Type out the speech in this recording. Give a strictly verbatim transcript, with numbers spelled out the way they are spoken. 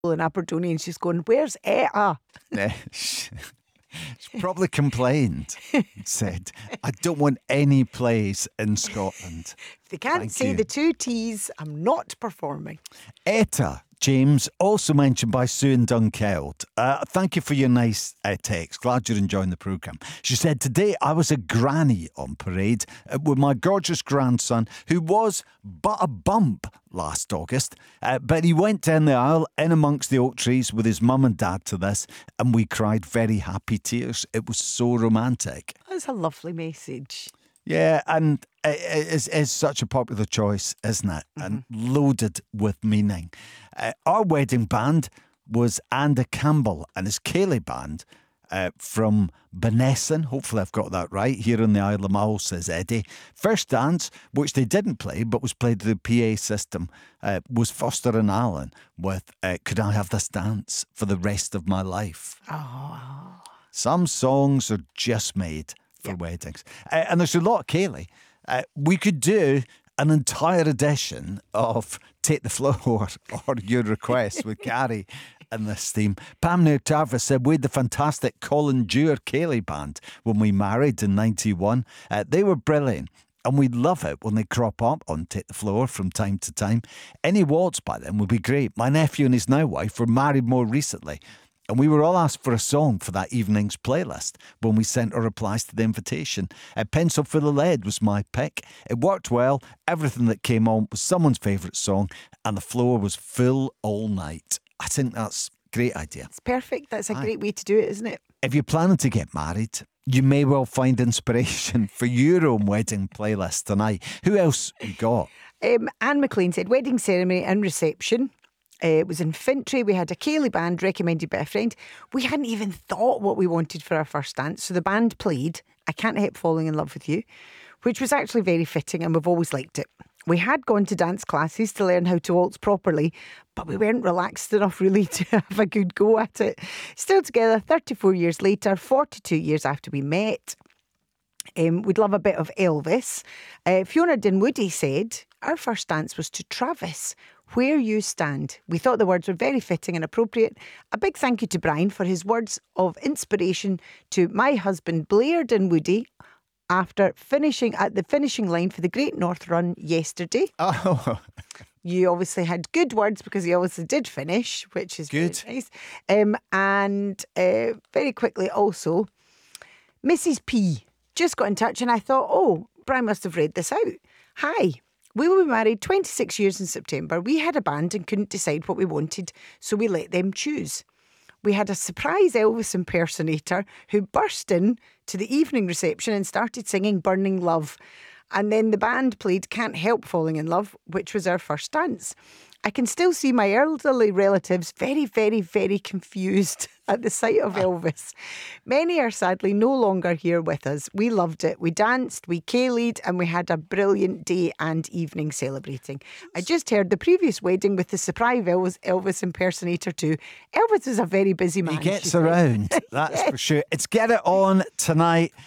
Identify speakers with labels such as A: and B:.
A: in Aberdeen, and she's going, "Where's Etta?"
B: Eh, She's probably complained, said, "I don't want any plays in Scotland."
A: If they can't
B: Thank
A: say
B: you.
A: the two T's, I'm not performing.
B: Etta, James, also mentioned by Sue in Dunkeld. Uh, thank you for your nice uh, text. Glad you're enjoying the programme. She said, "Today I was a granny on parade uh, with my gorgeous grandson, who was but a bump last August. Uh, but he went down the aisle in amongst the oak trees with his mum and dad to this, and we cried very happy tears. It was so romantic."
A: That's a lovely message.
B: Yeah, and it is, is such a popular choice, isn't it? And loaded with meaning. Uh, our wedding band was Andy Campbell and his Cayley band uh, from Benesson. Hopefully I've got that right. Here on the Isle of Mull, says Eddie. First dance, which they didn't play but was played through the P A system, uh, was Foster and Allen with uh, Could I Have This Dance for the Rest of My Life.
A: Oh,
B: Some songs are just made for
A: Yep.
B: weddings. Uh, and there's a lot, Kaylee. Uh, we could do an entire edition of Take the Floor or Your Request with Gary and this theme. Pam near Tarvis said we had the fantastic Colin Dewar Kaylee band when we married in ninety-one. Uh, they were brilliant. And we love it when they crop up on Take the Floor from time to time. Any waltz by them would be great. My nephew and his now wife were married more recently, and we were all asked for a song for that evening's playlist when we sent our replies to the invitation. A Pencil Full of Lead was my pick. It worked well. Everything that came on was someone's favourite song, and the floor was full all night. I think that's a great idea.
A: it's perfect. That's a
B: Aye.
A: great way to do it, isn't it?
B: If you're planning to get married, you may well find inspiration for your own wedding playlist tonight. Who else we got?
A: Um, Anne McLean said, wedding ceremony and reception. Uh, it was in Fintry. We had a Cayley band recommended by a friend. We hadn't even thought what we wanted for our first dance. So the band played I Can't Help Falling in Love with You, which was actually very fitting, and we've always liked it. We had gone to dance classes to learn how to waltz properly, but we weren't relaxed enough really to have a good go at it. Still together thirty-four years later, forty-two years after we met. Um, we'd love a bit of Elvis. Uh, Fiona Dinwoody said, our first dance was to Travis, Where You Stand. We thought the words were very fitting and appropriate. A big thank you to Brian for his words of inspiration to my husband Blair Dinwoody after finishing at the finishing line for the Great North Run yesterday.
B: Oh,
A: You obviously had good words because he obviously did finish, which is
B: Good.
A: very nice. Um, and uh, very quickly also, Missus P just got in touch, and I thought, oh, Brian must have read this out. Hi. We were married twenty-six years in September. We had a band and couldn't decide what we wanted, so we let them choose. We had a surprise Elvis impersonator who burst in to the evening reception and started singing Burning Love. And then the band played Can't Help Falling in Love, which was our first dance. I can still see my elderly relatives very, very, very confused at the sight of Elvis. Many are sadly no longer here with us. We loved it. We danced, we Cayley'd, and we had a brilliant day and evening celebrating. I just heard the previous wedding with the surprise Elvis, Elvis impersonator too. Elvis is a very busy man.
B: he gets
A: she said.
B: around, that's for sure. It's Get It On tonight.